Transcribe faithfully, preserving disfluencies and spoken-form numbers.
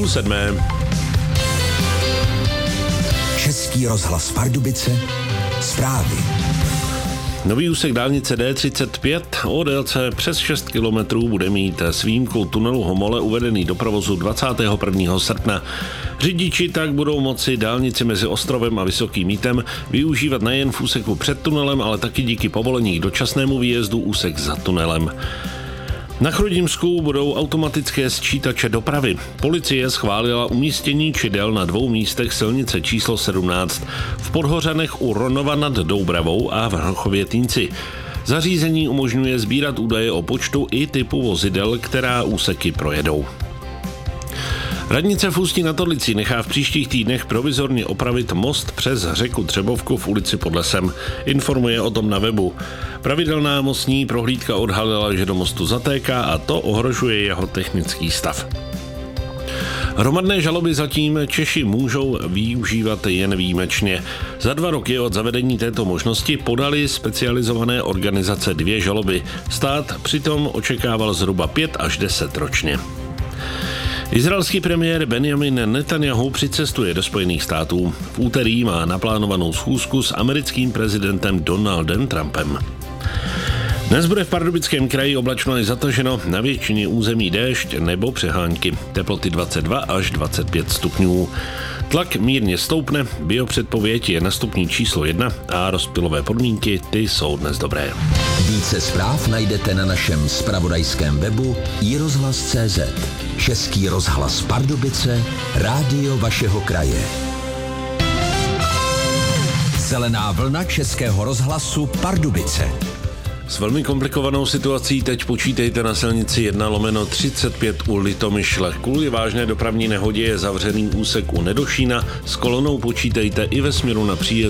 sedmé. Český rozhlas Pardubice, zprávy. Nový úsek dálnice D třicet pět o délce přes šest kilometrů bude mít s výjimkou tunelu Homole uvedený do provozu dvacátého prvního srpna. Řidiči tak budou moci dálnici mezi Ostrovem a Vysokým Mýtem využívat nejen v úseku před tunelem, ale taky díky povolení k dočasnému výjezdu úsek za tunelem. Na Chrudimsku budou automatické sčítače dopravy. Policie schválila umístění čidel na dvou místech silnice číslo sedmnáct v Podhořanech u Ronova nad Doubravou a v Hrochově Týnci. Zařízení umožňuje sbírat údaje o počtu i typu vozidel, která úseky projedou. Radnice v Ústí nad Orlicí nechá v příštích týdnech provizorně opravit most přes řeku Třebovku v ulici Pod Lesem. Informuje o tom na webu. Pravidelná mostní prohlídka odhalila, že do mostu zatéká a to ohrožuje jeho technický stav. Hromadné žaloby zatím Češi můžou využívat jen výjimečně. Za dva roky od zavedení této možnosti podali specializované organizace dvě žaloby. Stát přitom očekával zhruba pět až deset ročně. Izraelský premiér Benjamin Netanjahu přicestuje do Spojených států. V úterý má naplánovanou schůzku s americkým prezidentem Donaldem Trumpem. Dnes bude v Pardubickém kraji oblačno i zataženo, na většině území déšť nebo přehánky. Teploty dvacet dva až dvacet pět stupňů. Tlak mírně stoupne, biopředpověď je na stupni číslo jedna a rozptylové podmínky ty jsou dnes dobré. Více zpráv najdete na našem zpravodajském webu i rozhlas tečka cé zet. Český rozhlas Pardubice, rádio vašeho kraje. Zelená vlna Českého rozhlasu Pardubice. S velmi komplikovanou situací teď počítejte na silnici jedna lomeno třicet pět u Litomyšle. Kvůli vážné dopravní nehodě je zavřený úsek u Nedošína, s kolonou počítejte i ve směru na příjezd